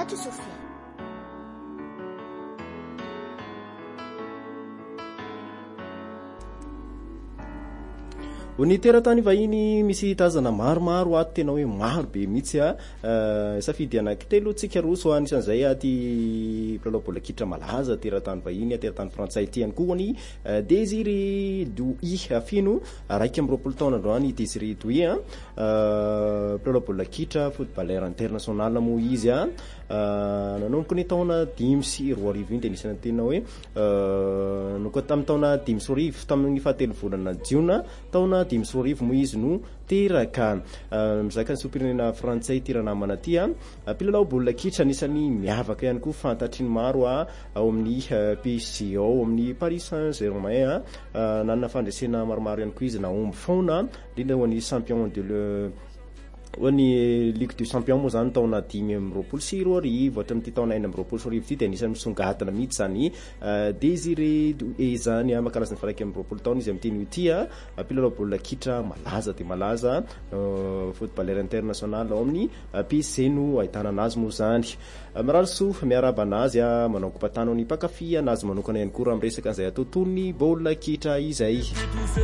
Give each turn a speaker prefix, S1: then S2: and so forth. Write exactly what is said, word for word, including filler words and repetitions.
S1: Radio Sofia.
S2: Ny teratany vahiny misy tazana maromaro ato tena hoe maro be mihitsy a safidy anankitelo tsika roso anisan'izay aty mpilalao baolina kitra malaza teratany vahiny teratany frantsay ty ihany koa ny Désiré Douy afino raiky amby roapolo taona androany Désiré Douy a mpilalao baolina kitra footballeur international moa izy a nanomboka ny taona dimy sy roa arivo iny tenisana tena hoe noko tamin'ny taona dimy sy roa arivo tamin'ny fahatelo volana jiona taona dimy sy roa arivo moa izy no teraka mizaka ny sopirenena frantsay tiranamana ty a mpilalao baolina kitra anisany miavaka ihany koa fantatry ny maro a ao amin'ny P S G ao amin'ny Paris Saint-Germain a nanana fandresena maromaro ihany koa izy naomby faona indrindra ho an'ny champion de le ho an'ny Ligue des Champions moa zany taona dimy amby roapolo sy roa arivo hatramin'ity taona enina amby roapolo sy roa arivo ty dia anisany misongadina mihitsy zany Désiré Douy zany a makarazana fa raiky amby roapolo taona izy amin'ity ity a mpilalao baolina kitra malaza dia malaza footballeur international ao amin'ny P S G no ahitana anazy moa zany marary soa miaraba anazy a manao kompatana ny mpakafy anazy manokana ihany koa raha miresaka an'izay atao toy ny baolina kitra izay